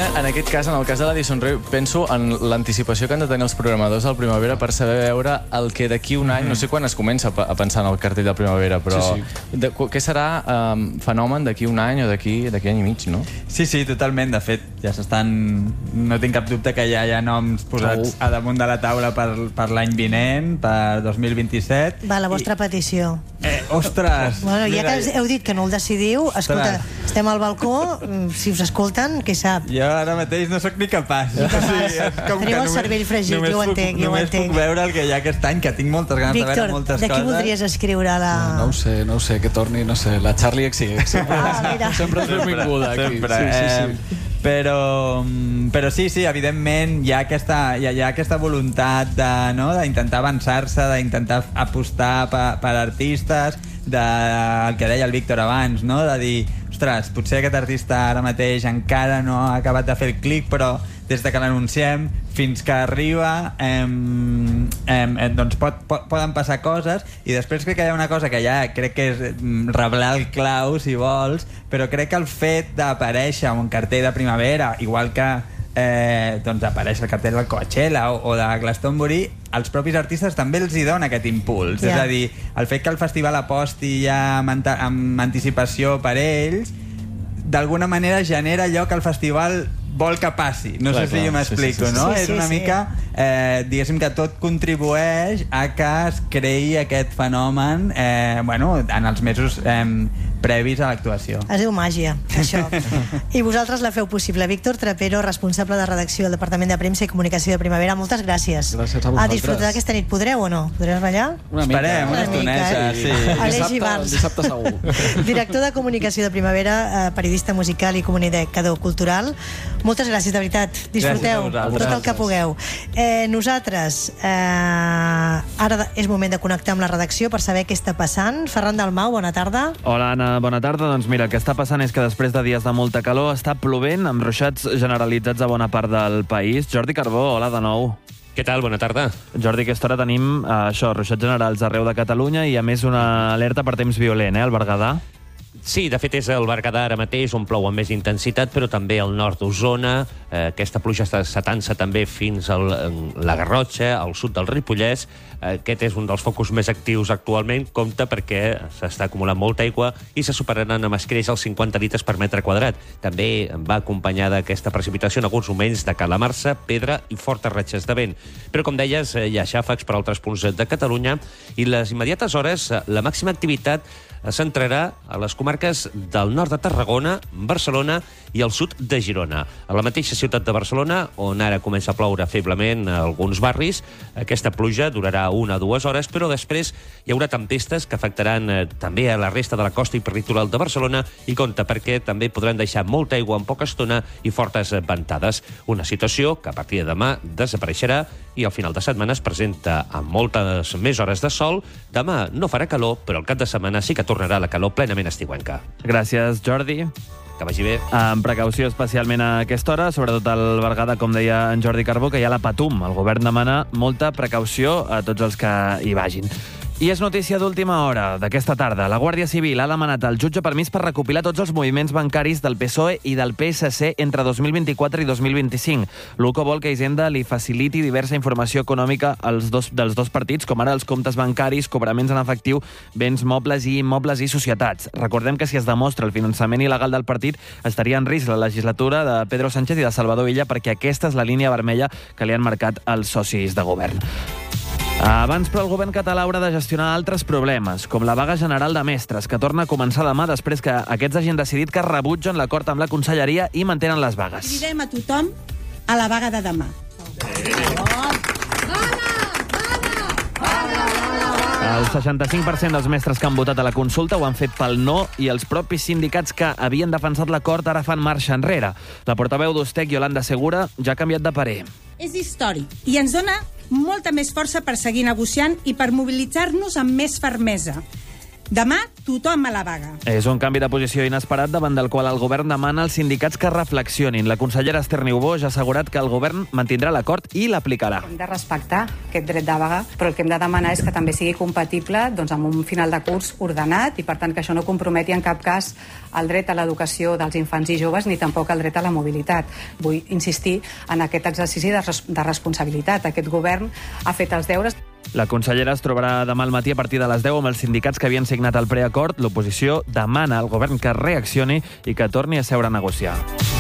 en aquest cas, en el cas de l'Addison Rae, penso en l'anticipació que han de tenir els programadors al Primavera per saber veure el que d'aquí un any, no sé quan es comença a pensar en el cartell de Primavera, però què serà fenomen d'aquí un any o d'aquí any i mig, no? Sí, totalment. De fet, ja s'estan... No tinc cap dubte que ja hi ha noms posats a damunt de la taula per l'any vinent, per 2027. Va, la vostra petició. Ostres! Bueno, ja que heu dit que no el decidiu, escolta, estem al balcó, si us escolten, qui sap? Jo ara mateix no sóc ni capaç. Teniu el cervell fregit, jo ho entenc. Només puc veure el que hi ha aquest any, que tinc moltes ganes de veure moltes coses. Víctor, de qui voldries escriure la... No ho sé, que torni, no sé, la Charlie XCX. Sempre és benvinguda aquí. Sempre. Però sí, evidentment hi ha aquesta voluntat d'intentar avançar-se, d'intentar apostar per artistes, del que deia el Víctor abans, no? De dir, ostres, potser aquest artista ara mateix encara no ha acabat de fer el clic, però des de que l'anunciem fins que arriba doncs poden passar coses. I després crec que hi ha una cosa que ja crec que és reblar el clau, si vols, però crec que el fet d'aparèixer en un cartell de Primavera, igual que doncs apareix el cartell del Coachella o de Glastonbury, als propis artistes també els hi dona aquest impuls. És a dir, el fet que el festival aposti ja amb anticipació per ells, d'alguna manera genera allò que el festival vol que passi. No sé si jo m'explico, no? És una mica, diguéssim que tot contribueix a que es creï aquest fenomen en els mesos previs a l'actuació. Es diu màgia, això. I vosaltres la feu possible. Víctor Trapero, responsable de redacció del Departament de Premsa i Comunicació de Primavera, moltes gràcies. Gràcies a vosaltres. A disfrutar aquesta nit. Podreu o no? Podreu ballar? Esperem, una estoneta, sí. Aleix Ibars. Dissabte segur. Director de Comunicació de Primavera, periodista musical i comunicador cultural. Moltes gràcies, de veritat. Disfruteu tot el que pugueu. Nosaltres, ara és moment de connectar amb la redacció per saber què està passant. Ferran Dalmau, bona tarda. Hola, Anna, bona tarda. Doncs mira, el que està passant és que després de dies de molta calor està plovent amb ruixats generalitzats a bona part del país. Jordi Carbó, hola de nou. Què tal? Bona tarda. Jordi, a aquesta hora tenim ruixats generals arreu de Catalunya i a més una alerta per temps violent, al Berguedà. Sí, de fet és el Berguedà ara mateix on plou amb més intensitat, però també al nord d'Osona. Aquesta pluja està setant-se també fins a la Garrotxa, al sud del Ripollès. Aquest és un dels focus més actius actualment. Compte perquè s'està acumulant molta aigua i se superaran amb escreix els 50 litres per metre quadrat. També va acompanyada aquesta precipitació en alguns moments de calamarsa, pedra i fortes ratxes de vent. Però, com deies, hi ha xàfecs per altres punts de Catalunya i les immediates hores la màxima activitat es centrarà a les comarques del nord de Tarragona, Barcelona i el sud de Girona. A la mateixa ciutat de Barcelona, on ara comença a ploure feblement a alguns barris, aquesta pluja durarà 1 o 2 hores, però després hi haurà tempestes que afectaran també a la resta de la costa i peritoral de Barcelona i compte perquè també podran deixar molta aigua en poca estona i fortes ventades. Una situació que a partir de demà desapareixerà i al final de setmana es presenta amb moltes més hores de sol. Demà no farà calor, però al cap de setmana sí que tornarà la calor plenament estiuenca. Gràcies, Jordi. Que vagi bé. Amb precaució especialment a aquesta hora, sobretot al Berguedà, com deia en Jordi Carbó, que hi ha la Patum. El govern demana molta precaució a tots els que hi vagin. I és notícia d'última hora, d'aquesta tarda. La Guàrdia Civil ha demanat al jutge permís per recopilar tots els moviments bancaris del PSOE i del PSC entre 2024 i 2025. L'UCO vol que Hisenda li faciliti diversa informació econòmica dels dos partits, com ara els comptes bancaris, cobraments en efectiu, béns mobles i immobles i societats. Recordem que si es demostra el finançament il·legal del partit, estaria en risc la legislatura de Pedro Sánchez i de Salvador Illa, perquè aquesta és la línia vermella que li han marcat els socis de govern. Abans, però, el govern català haurà de gestionar altres problemes, com la vaga general de mestres, que torna a començar demà després que aquests hagin decidit que rebutgen l'acord amb la conselleria i mantenen les vagues. Cridem a tothom a la vaga de demà. El 65% dels mestres que han votat a la consulta ho han fet pel no i els propis sindicats que havien defensat l'acord ara fan marxa enrere. La portaveu d'Ustec, Yolanda Segura, ja ha canviat de parer. És històric i ens dona molta més força per seguir negociant i per mobilitzar-nos amb més fermesa. Demà tothom a la vaga. És un canvi de posició inesperat davant del qual el govern demana als sindicats que reflexionin. La consellera Esther Niubó ja ha assegurat que el govern mantindrà l'acord i l'aplicarà. Hem de respectar aquest dret de vaga, però el que hem de demanar és que també sigui compatible amb un final de curs ordenat i, per tant, que això no comprometi en cap cas el dret a l'educació dels infants i joves ni tampoc el dret a la mobilitat. Vull insistir en aquest exercici de responsabilitat. Aquest govern ha fet els deures. La consellera es trobarà demà al matí a partir de les 10 amb els sindicats que havien signat el preacord. L'oposició demana al govern que reaccioni i que torni a seure a negociar.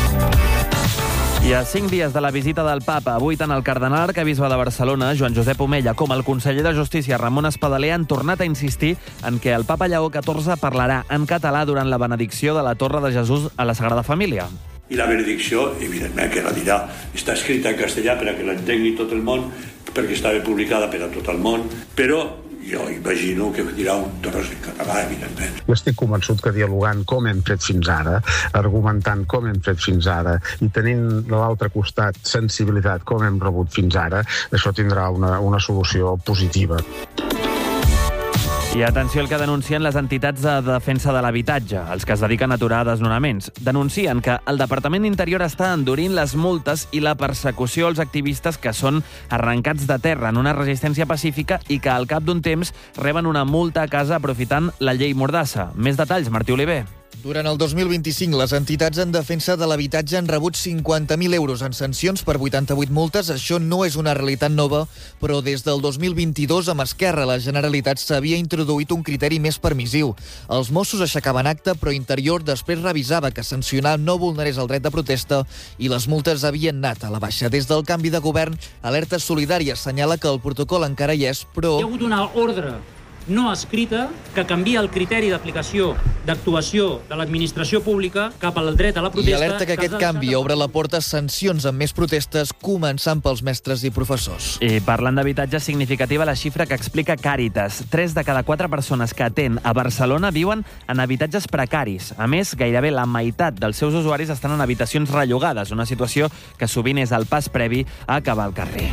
I a 5 dies de la visita del papa, avui tant el cardenal arquebisbe de Barcelona, Joan Josep Omella, com el conseller de Justícia, Ramon Espadaler, han tornat a insistir en que el papa Lleó XIV parlarà en català durant la benedicció de la Torre de Jesús a la Sagrada Família. I la benedicció, evidentment, que la dirà, està escrita en castellà per a que l'entengui tot el món, perquè estava publicada per a tot el món, però jo imagino que dirà un tros en català, evidentment. Estic convençut que dialogant com hem fet fins ara, argumentant com hem fet fins ara i tenint de l'altre costat sensibilitat com hem rebut fins ara, això tindrà una solució positiva. I atenció al que denuncien les entitats de defensa de l'habitatge, els que es dediquen a aturar desnonaments. Denuncien que el Departament d'Interior està endurint les multes i la persecució als activistes que són arrencats de terra en una resistència pacífica i que al cap d'un temps reben una multa a casa aprofitant la llei Mordassa. Més detalls, Martí Oliver. Durant el 2025, les entitats en defensa de l'habitatge han rebut 50.000 euros en sancions per 88 multes. Això no és una realitat nova, però des del 2022, amb Esquerra, la Generalitat s'havia introduït un criteri més permissiu. Els Mossos aixecaven acte, però Interior després revisava que sancionar no vulnerés el dret de protesta i les multes havien anat a la baixa. Des del canvi de govern, Alerta Solidària assenyala que el protocol encara hi és, però... Hi ha hagut una ordre no escrita que canvia el criteri d'aplicació d'actuació de l'administració pública cap al dret a la protesta. I alerta que aquest canvi obre la porta a sancions amb més protestes, començant pels mestres i professors. I parlant d'habitatge, significativa la xifra que explica Càritas. 3 de cada 4 persones que atén a Barcelona viuen en habitatges precaris. A més, gairebé la meitat dels seus usuaris estan en habitacions rellogades, una situació que sovint és el pas previ a acabar al carrer.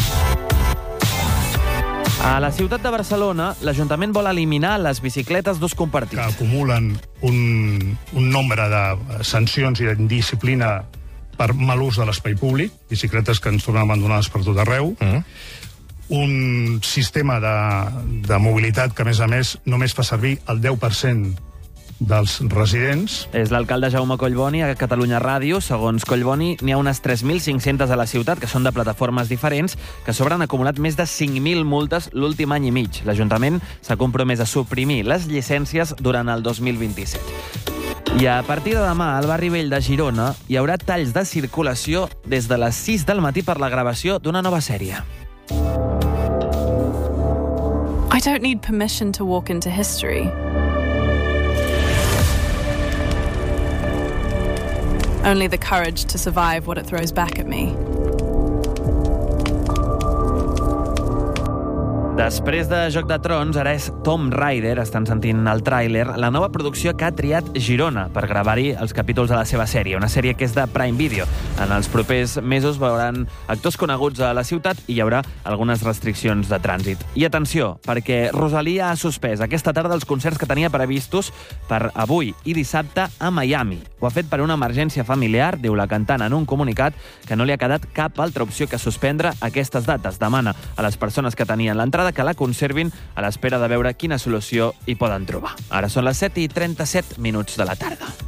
A la ciutat de Barcelona, l'Ajuntament vol eliminar les bicicletes d'ús compartit. Que acumulen un nombre de sancions i d'indisciplina per mal ús de l'espai públic, bicicletes que ens tornen abandonades per tot arreu, un sistema de mobilitat que, a més, només fa servir el 10% dels residents. És l'alcalde Jaume Collboni a Catalunya Ràdio. Segons Collboni, n'hi ha unes 3.500 a la ciutat, que són de plataformes diferents, que sobre han acumulat més de 5.000 multes l'últim any i mig. L'Ajuntament s'ha compromès a suprimir les llicències durant el 2027. I a partir de demà, al barri vell de Girona, hi haurà talls de circulació des de les 6 del matí per la gravació d'una nova sèrie. I don't need permission to walk into history. Only the courage to survive what it throws back at me. Després de Joc de Trons, ara és Tomb Raider, estan sentint el tràiler, la nova producció que ha triat Girona per gravar-hi els capítols de la seva sèrie, una sèrie que és de Prime Video. En els propers mesos veuran actors coneguts a la ciutat i hi haurà algunes restriccions de trànsit. I atenció, perquè Rosalía ha suspès aquesta tarda els concerts que tenia previstos per avui i dissabte a Miami. Ho ha fet per una emergència familiar, diu la cantant en un comunicat, que no li ha quedat cap altra opció que suspendre aquestes dates. Demana a les persones que tenien l'entrada que la conservin a l'espera de veure quina solució hi poden trobar. Ara són les 7:37 de la tarda.